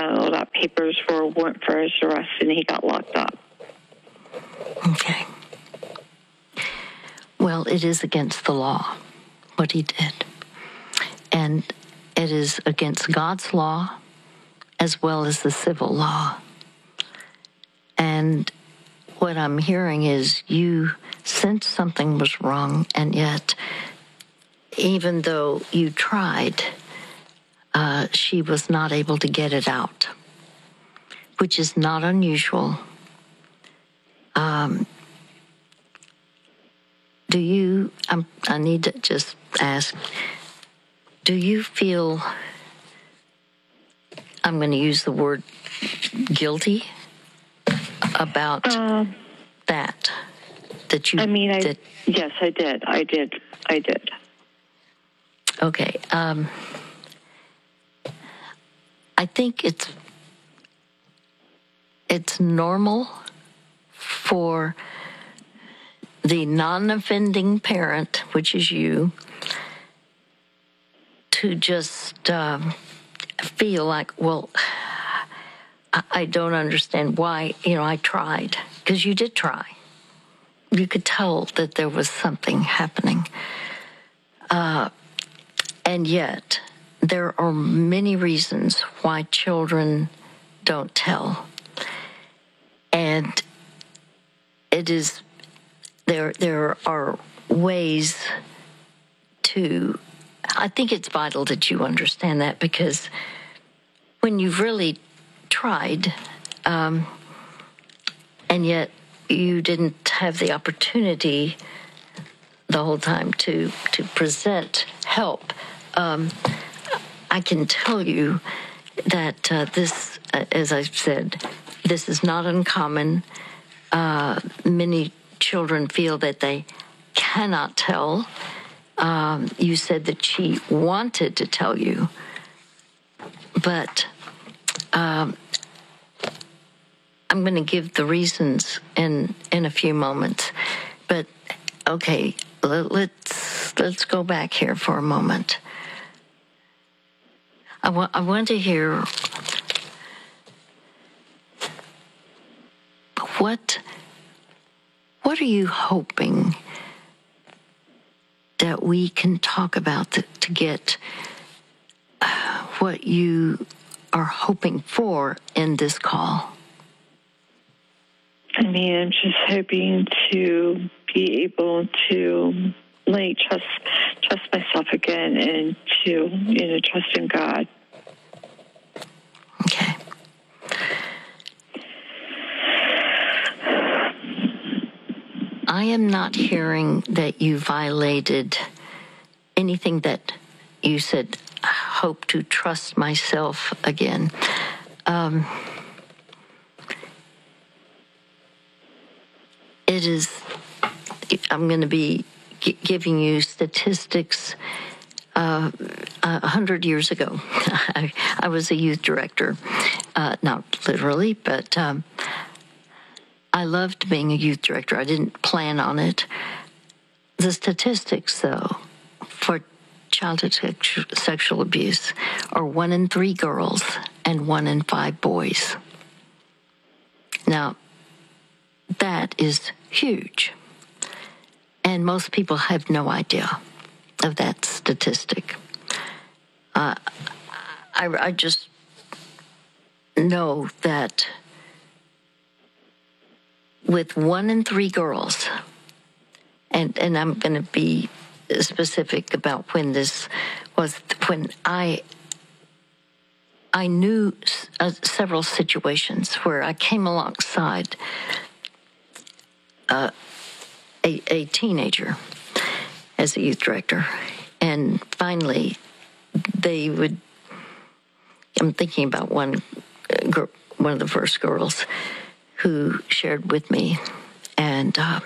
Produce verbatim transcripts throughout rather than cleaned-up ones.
filled out papers for a warrant for his arrest, and he got locked up. Okay. Well, it is against the law, what he did. And it is against God's law as well as the civil law. And what I'm hearing is you sensed something was wrong, and yet, even though you tried, uh, she was not able to get it out, which is not unusual. Um, do you, I'm, I need to just ask, do you feel, I'm going to use the word guilty about uh, that, that you... I mean, I, did? Yes, I did. I did. I did. Okay. Um, I think it's it's normal for the non-offending parent, which is you, to just um, feel like, well, I, I don't understand why, you know, I tried. Because you did try. You could tell that there was something happening. Uh, and yet, there are many reasons why children don't tell. And it is, there, there are ways to, I think it's vital that you understand that, because when you've really tried, um, and yet you didn't have the opportunity the whole time to, to present help, um, I can tell you that uh, this, uh, as I've said, this is not uncommon. Uh, many children feel that they cannot tell. Um, you said that she wanted to tell you, but um, I'm going to give the reasons in in a few moments. But okay, let, let's let's go back here for a moment. I want I want to hear what what are you hoping that we can talk about to, to get uh, what you are hoping for in this call? I mean, I'm just hoping to be able to like trust trust myself again, and to, you know, trust in God. Okay. I am not hearing that you violated anything that you said. I hope to trust myself again. Um, it is, I'm going to be g- giving you statistics. Uh, a hundred years ago, I, I was a youth director, uh, not literally, but um, I loved being a youth director. I didn't plan on it. The statistics, though, for childhood sexu- sexual abuse are one in three girls and one in five boys. Now, that is huge. And most people have no idea of that statistic. Uh, I, I just know that with one in three girls, and, and I'm going to be specific about when this was, when I I knew uh, several situations where I came alongside uh, a, a teenager as a youth director, and finally they would, I'm thinking about one girl, one of the first girls who shared with me, and uh,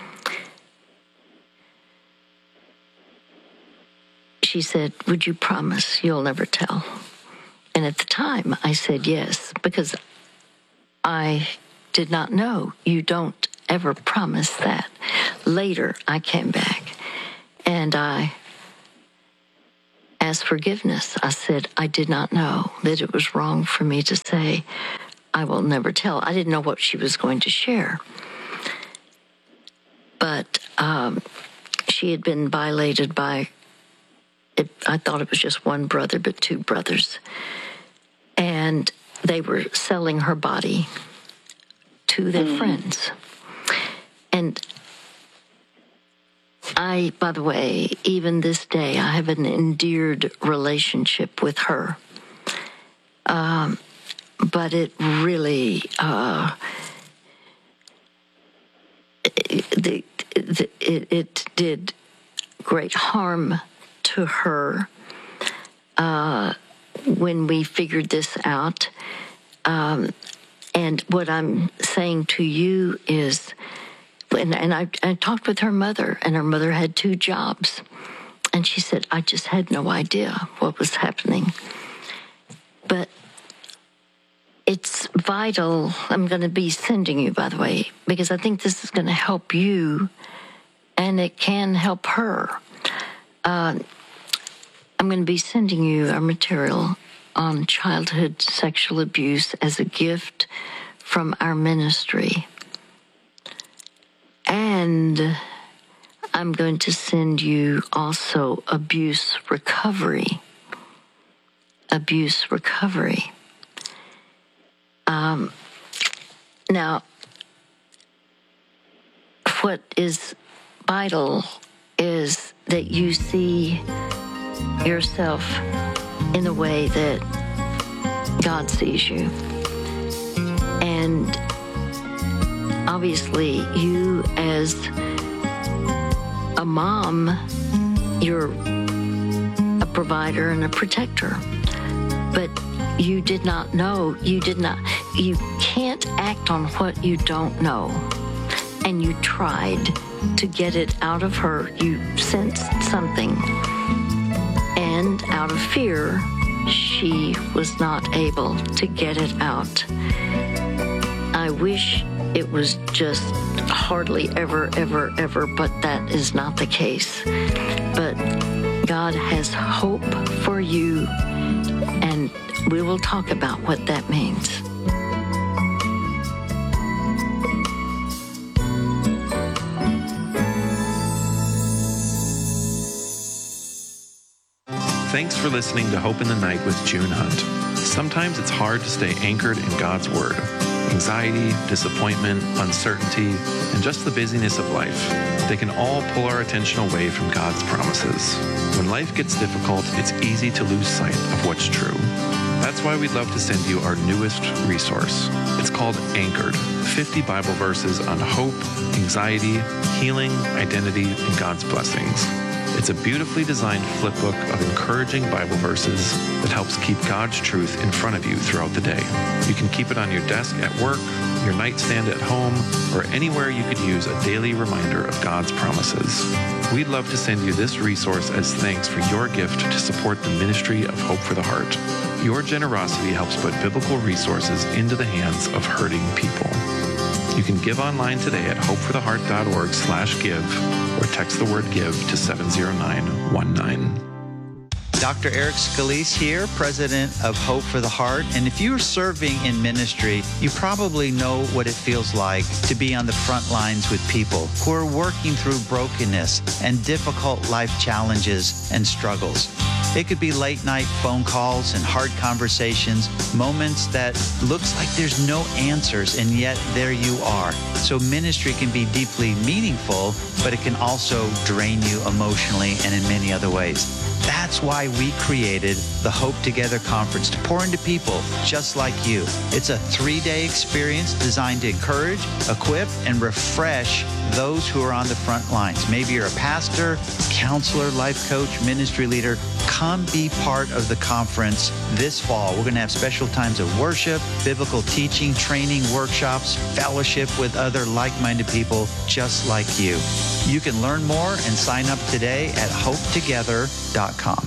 she said, "Would you promise you'll never tell?" And at the time, I said yes, because I did not know. You don't ever promise that. Later, I came back, and I asked forgiveness. I said, I did not know that it was wrong for me to say, I will never tell. I didn't know what she was going to share. But um, she had been violated by, it, I thought it was just one brother, but two brothers. And they were selling her body to their mm. friends. And I, by the way, even this day, I have an endeared relationship with her. Um, but it really, uh, it, the, the, it, it did great harm to her uh, when we figured this out. Um, and what I'm saying to you is, And, and I, I talked with her mother, and her mother had two jobs. And she said, I just had no idea what was happening. But it's vital. I'm going to be sending you, by the way, because I think this is going to help you, and it can help her. Uh, I'm going to be sending you our material on childhood sexual abuse as a gift from our ministry. And I'm going to send you also abuse recovery. Abuse recovery. Um, now, what is vital is that you see yourself in the way that God sees you. And obviously, you as a mom, you're a provider and a protector. But you did not know, you did not, you can't act on what you don't know. And you tried to get it out of her. You sensed something. And out of fear, she was not able to get it out. I wish it was just hardly ever, ever, ever, but that is not the case. But God has hope for you, and we will talk about what that means. Thanks for listening to Hope in the Night with June Hunt. Sometimes it's hard to stay anchored in God's Word. Anxiety, disappointment, uncertainty, and just the busyness of life, they can all pull our attention away from God's promises. When life gets difficult, it's easy to lose sight of what's true. That's why we'd love to send you our newest resource. It's called Anchored, fifty Bible verses on hope, anxiety, healing, identity, and God's blessings. It's a beautifully designed flip book of encouraging Bible verses that helps keep God's truth in front of you throughout the day. You can keep it on your desk at work, your nightstand at home, or anywhere you could use a daily reminder of God's promises. We'd love to send you this resource as thanks for your gift to support the ministry of Hope for the Heart. Your generosity helps put biblical resources into the hands of hurting people. You can give online today at hopefortheheart.org slash give or text the word give to seven zero nine one nine. Doctor Eric Scalise here, president of Hope for the Heart. And if you're serving in ministry, you probably know what it feels like to be on the front lines with people who are working through brokenness and difficult life challenges and struggles. It could be late night phone calls and hard conversations, moments that looks like there's no answers, and yet there you are. So ministry can be deeply meaningful, but it can also drain you emotionally and in many other ways. That's why we created the Hope Together Conference to pour into people just like you. It's a three-day experience designed to encourage, equip, and refresh those who are on the front lines. Maybe you're a pastor, counselor, life coach, ministry leader. Come be part of the conference this fall. We're going to have special times of worship, biblical teaching, training, workshops, fellowship with other like-minded people just like you. You can learn more and sign up today at hope together dot com.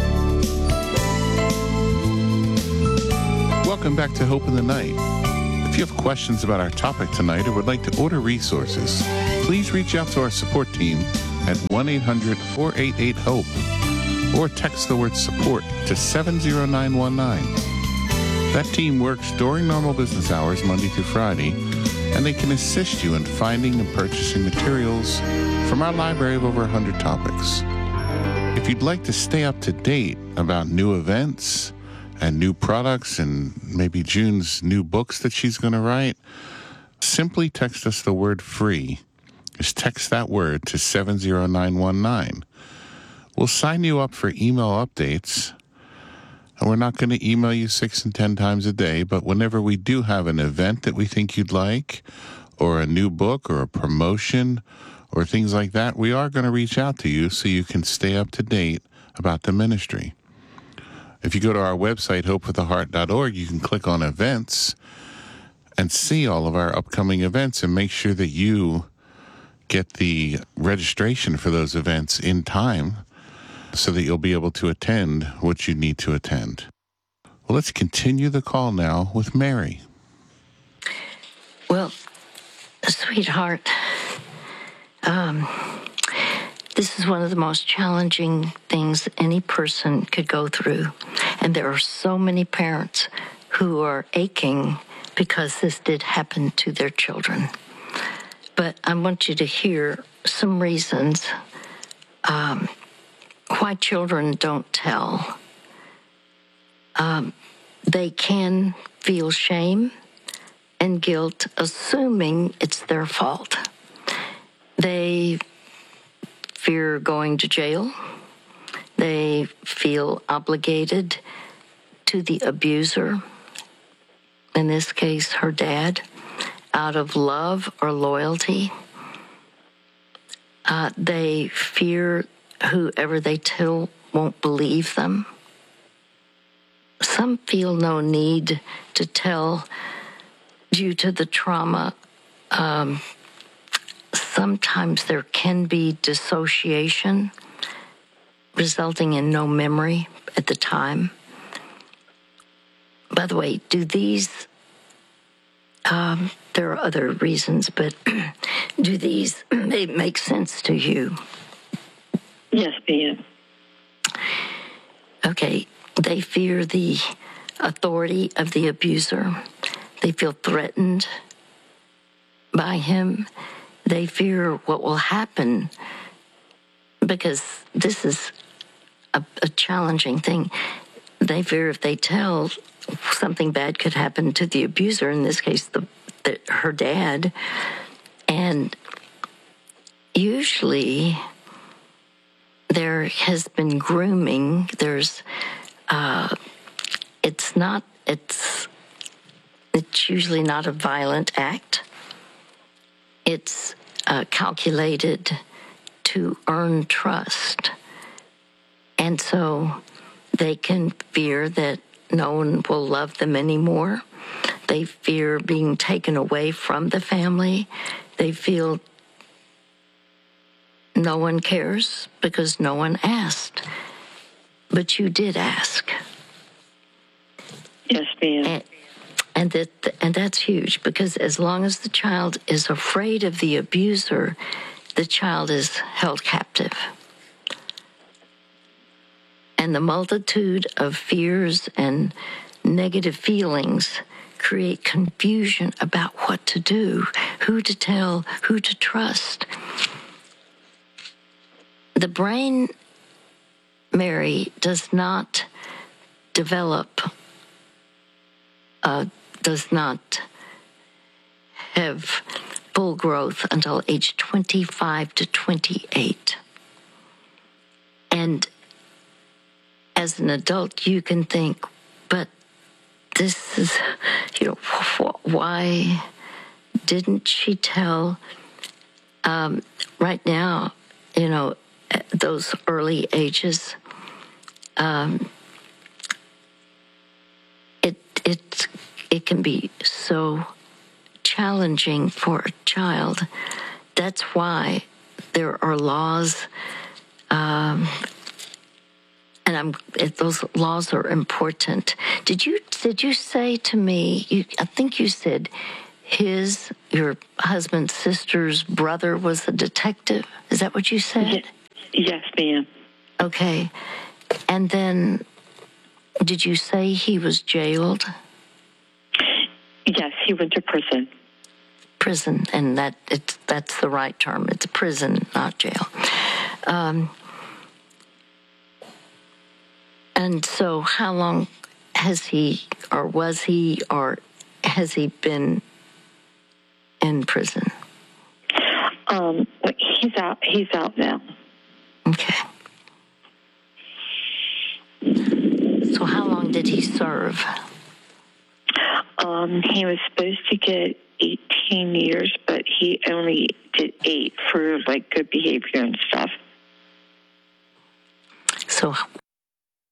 Welcome back to Hope in the Night. If If you have questions about our topic tonight or would like to order resources, please reach out to our support team at one eight hundred four eight eight HOPE or text the word support to seven zero nine one nine. That team works during normal business hours, Monday through Friday, and they can assist you in finding and purchasing materials from our library of over one hundred topics. If you'd like to stay up to date about new events and new products and maybe June's new books that she's going to write, simply text us the word free. Just text that word to seven zero nine one nine. We'll sign you up for email updates. And we're not going to email you six and ten times a day, but whenever we do have an event that we think you'd like, or a new book or a promotion or things like that, we are going to reach out to you so you can stay up to date about the ministry. If you go to our website, hope for the heart dot org, you can click on events and see all of our upcoming events and make sure that you get the registration for those events in time so that you'll be able to attend what you need to attend. Well, let's continue the call now with Mary. Well, sweetheart, um, this is one of the most challenging things any person could go through. And there are so many parents who are aching because this did happen to their children. But I want you to hear some reasons um, why children don't tell. Um, they can feel shame and guilt, assuming it's their fault. They fear going to jail. They feel obligated to the abuser, in this case, her dad, out of love or loyalty. Uh, they fear whoever they tell won't believe them. Some feel no need to tell due to the trauma. Um, sometimes there can be dissociation, resulting in no memory at the time. By the way, do these, um, there are other reasons, but do these they make sense to you? Yes, ma'am. Okay, they fear the authority of the abuser. They feel threatened by him. They fear what will happen, because this is a, a challenging thing. They fear if they tell, something bad could happen to the abuser, in this case, the, the her dad. And usually there has been grooming. There's, uh, it's not, it's, it's usually not a violent act. It's uh, calculated to earn trust. And so they can fear that no one will love them anymore. They fear being taken away from the family. They feel no one cares because no one asked. But you did ask. Yes, ma'am. And, and, that, and that's huge, because as long as the child is afraid of the abuser, the child is held captive. And the multitude of fears and negative feelings create confusion about what to do, who to tell, who to trust. The brain, Mary, does not develop, uh, does not have full growth until age twenty-five to twenty-eight. And as an adult, you can think, but this is, you know, why didn't she tell? Um, right now, you know, at those early ages, um, it it it can be so challenging for a child. That's why there are laws. Um, And I'm, it, those laws are important. Did you did you say to me? You, I think you said his your husband's sister's brother was a detective. Is that what you said? Yes, ma'am. Okay, and then did you say he was jailed? Yes, he went to prison. Prison, and that it's that's the right term. It's prison, not jail. Um, and so, how long has he, or was he, or has he been in prison? Um, he's out. He's out now. Okay. So, how long did he serve? Um, he was supposed to get eighteen years, but he only did eight for like good behavior and stuff. So